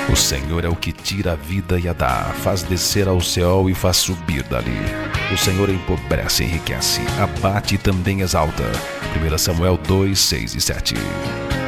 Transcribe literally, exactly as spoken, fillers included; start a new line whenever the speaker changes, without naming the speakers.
O Senhor é o que tira a vida e a dá, faz descer ao céu e faz subir dali. O Senhor empobrece e enriquece, abate e também exalta. primeiro Samuel dois, seis e sete.